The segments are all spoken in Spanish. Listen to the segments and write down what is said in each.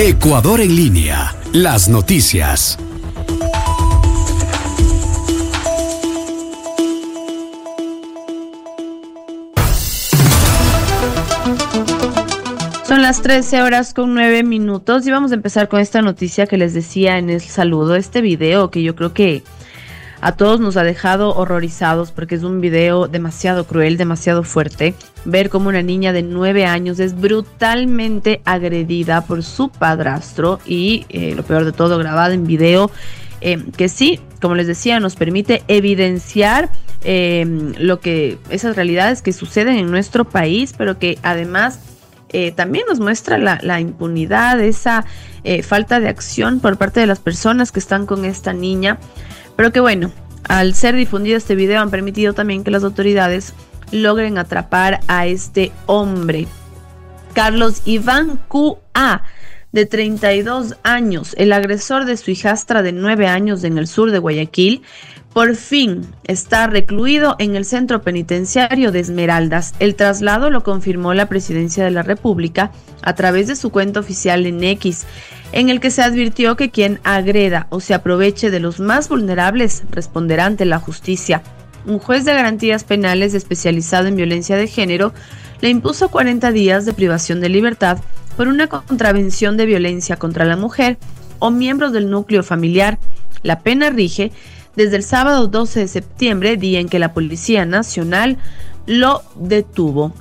Ecuador en línea. Las noticias. Son las 13:09 y vamos a empezar con esta noticia que les decía en el saludo. Este video que yo creo que a todos nos ha dejado horrorizados porque es un video demasiado cruel, demasiado fuerte. Ver cómo una niña de 9 años es brutalmente agredida por su padrastro y lo peor de todo, grabada en video, que sí, como les decía, nos permite evidenciar esas realidades que suceden en nuestro país, pero que además también nos muestra la impunidad, esa falta de acción por parte de las personas que están con esta niña. Pero que bueno, al ser difundido este video han permitido también que las autoridades logren atrapar a este hombre. Carlos Iván Q.A., de 32 años, el agresor de su hijastra de 9 años en el sur de Guayaquil, por fin está recluido en el centro penitenciario de Esmeraldas. El traslado lo confirmó la Presidencia de la República a través de su cuenta oficial en X, en el que se advirtió que quien agreda o se aproveche de los más vulnerables responderá ante la justicia. Un juez de garantías penales especializado en violencia de género le impuso 40 días de privación de libertad por una contravención de violencia contra la mujer o miembros del núcleo familiar. La pena rige desde el sábado 12 de septiembre, día en que la Policía Nacional lo detuvo.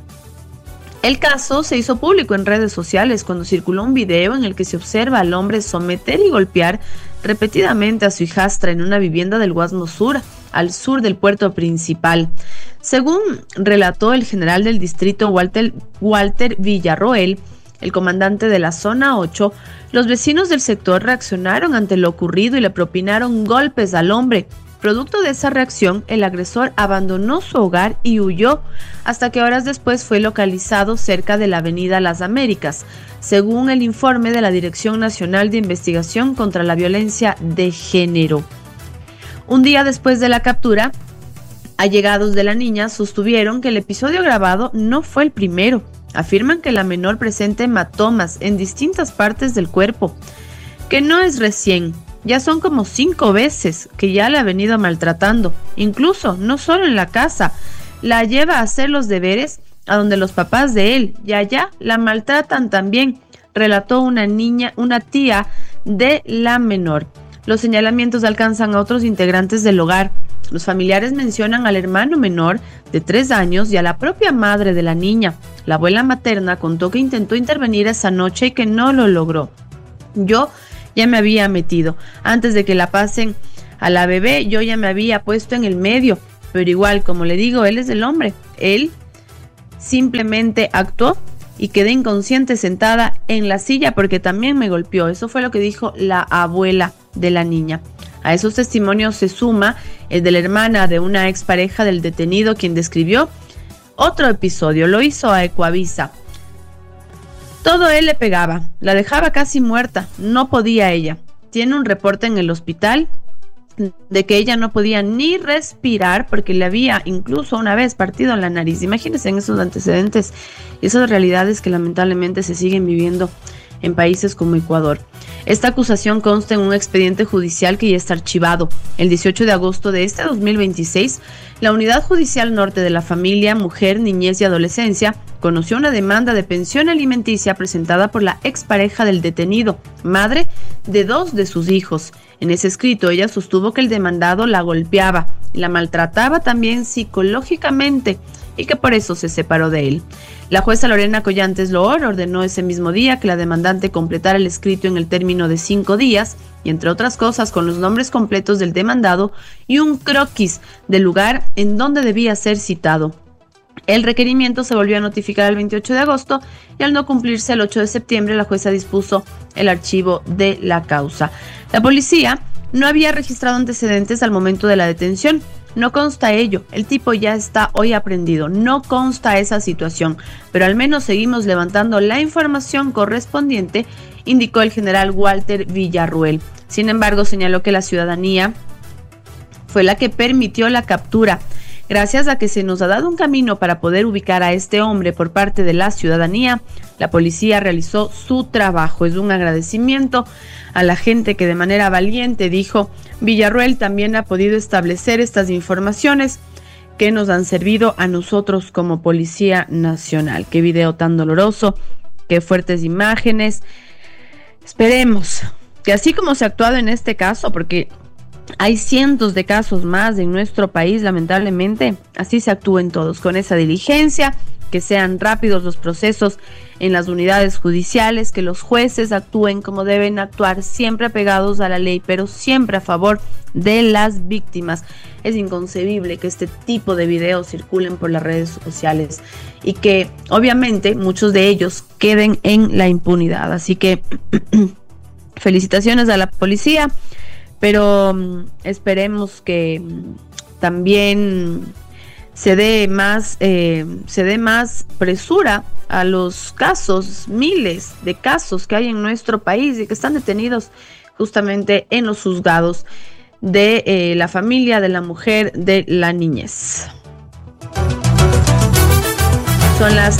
El caso se hizo público en redes sociales cuando circuló un video en el que se observa al hombre someter y golpear repetidamente a su hijastra en una vivienda del Guasmo Sur, al sur del puerto principal. Según relató el general del distrito Walter Villarroel, el comandante de la zona 8, los vecinos del sector reaccionaron ante lo ocurrido y le propinaron golpes al hombre. Producto de esa reacción, el agresor abandonó su hogar y huyó, hasta que horas después fue localizado cerca de la avenida Las Américas, según el informe de la Dirección Nacional de Investigación contra la Violencia de Género. Un día después de la captura, allegados de la niña sostuvieron que el episodio grabado no fue el primero. Afirman que la menor presenta hematomas en distintas partes del cuerpo, que no es recién, ya son como 5 veces que ya la ha venido maltratando, incluso no solo en la casa, la lleva a hacer los deberes a donde los papás de él y allá la maltratan también, relató una tía de la menor. Los señalamientos alcanzan a otros integrantes del hogar. Los familiares mencionan al hermano menor de 3 años y a la propia madre de la niña. La abuela materna contó que intentó intervenir esa noche y que no lo logró. Yo ya me había metido. Antes de que la pasen a la bebé, yo ya me había puesto en el medio. Pero igual, como le digo, él es el hombre. Él simplemente actuó y quedé inconsciente sentada en la silla porque también me golpeó. Eso fue lo que dijo la abuela de la niña. A esos testimonios se suma el de la hermana de una expareja del detenido, quien describió otro episodio. Lo hizo a Ecuavisa. Todo él le pegaba, la dejaba casi muerta, no podía ella. Tiene un reporte en el hospital de que ella no podía ni respirar porque le había incluso una vez partido la nariz. Imagínense en esos antecedentes y esas realidades que lamentablemente se siguen viviendo en países como Ecuador. Esta acusación consta en un expediente judicial que ya está archivado. El 18 de agosto de este 2026, la Unidad Judicial Norte de la Familia, Mujer, Niñez y Adolescencia conoció una demanda de pensión alimenticia presentada por la expareja del detenido, madre de 2 de sus hijos. En ese escrito, ella sostuvo que el demandado la golpeaba y la maltrataba también psicológicamente y que por eso se separó de él. La jueza Lorena Collantes Loor ordenó ese mismo día que la demandante completara el escrito en el término de 5 días y, entre otras cosas, con los nombres completos del demandado y un croquis del lugar en donde debía ser citado. El requerimiento se volvió a notificar el 28 de agosto y al no cumplirse el 8 de septiembre la jueza dispuso el archivo de la causa. La policía no había registrado antecedentes al momento de la detención. No consta ello, el tipo ya está hoy aprehendido, no consta esa situación, pero al menos seguimos levantando la información correspondiente, indicó el general Walter Villarroel. Sin embargo, señaló que la ciudadanía fue la que permitió la captura, Gracias a que se nos ha dado un camino para poder ubicar a este hombre por parte de la ciudadanía, la policía realizó su trabajo. Es un agradecimiento a la gente que de manera valiente, dijo Villarroel, también ha podido establecer estas informaciones que nos han servido a nosotros como Policía Nacional. Qué video tan doloroso, qué fuertes imágenes. Esperemos que así como se ha actuado en este caso, porque hay cientos de casos más en nuestro país, lamentablemente, así se actúen todos, con esa diligencia, que sean rápidos los procesos en las unidades judiciales, que los jueces actúen como deben actuar, siempre apegados a la ley, pero siempre a favor de las víctimas. Es inconcebible que este tipo de videos circulen por las redes sociales y que obviamente muchos de ellos queden en la impunidad. Así que felicitaciones a la policía, pero esperemos que también se dé más presura a los casos, miles de casos que hay en nuestro país y que están detenidos justamente en los juzgados de la familia, de la mujer, de la niñez. Son las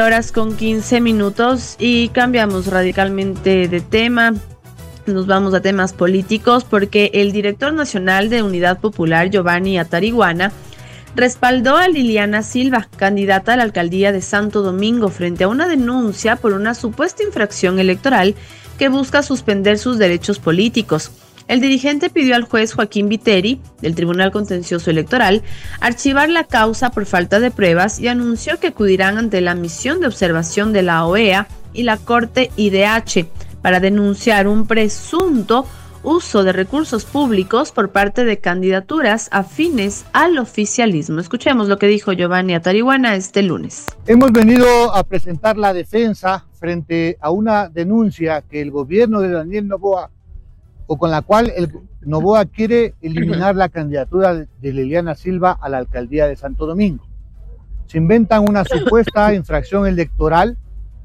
13:15 y cambiamos radicalmente de tema. Nos vamos a temas políticos porque el director nacional de Unidad Popular, Giovanni Atariguana, respaldó a Liliana Silva, candidata a la alcaldía de Santo Domingo, frente a una denuncia por una supuesta infracción electoral que busca suspender sus derechos políticos. El dirigente pidió al juez Joaquín Viteri, del Tribunal Contencioso Electoral, archivar la causa por falta de pruebas y anunció que acudirán ante la misión de observación de la OEA y la Corte IDH para denunciar un presunto uso de recursos públicos por parte de candidaturas afines al oficialismo. Escuchemos lo que dijo Giovanni Atariguana este lunes. Hemos venido a presentar la defensa frente a una denuncia que el gobierno de Daniel Noboa, o con la cual el Noboa quiere eliminar la candidatura de Liliana Silva a la alcaldía de Santo Domingo. Se inventan una supuesta infracción electoral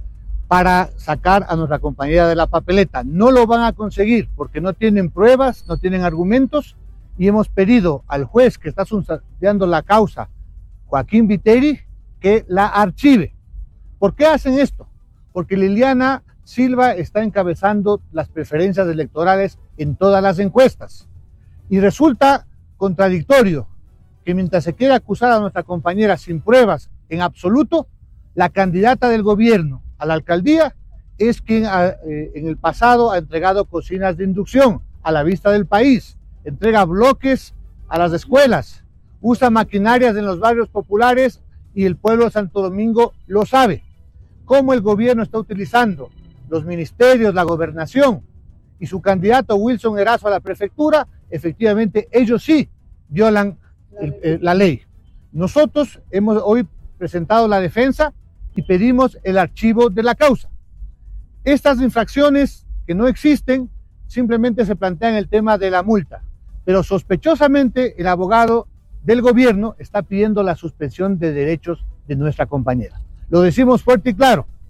para sacar a nuestra compañera de la papeleta. No lo van a conseguir porque no tienen pruebas, no tienen argumentos, y hemos pedido al juez que está sustanciando la causa, Joaquín Viteri, que la archive. ¿Por qué hacen esto? Porque Liliana Silva está encabezando las preferencias electorales en todas las encuestas. Y resulta contradictorio que mientras se quiere acusar a nuestra compañera sin pruebas en absoluto, la candidata del gobierno a la alcaldía es quien en el pasado ha entregado cocinas de inducción a la vista del país, entrega bloques a las escuelas, usa maquinarias en los barrios populares y el pueblo de Santo Domingo lo sabe. Cómo el gobierno está utilizando los ministerios, la gobernación y su candidato Wilson Erazo a la prefectura, efectivamente ellos sí violan la ley. Nosotros hemos hoy presentado la defensa y pedimos el archivo de la causa. Estas infracciones que no existen, simplemente se plantean el tema de la multa, pero sospechosamente el abogado del gobierno está pidiendo la suspensión de derechos de nuestra compañera. Lo decimos fuerte y claro,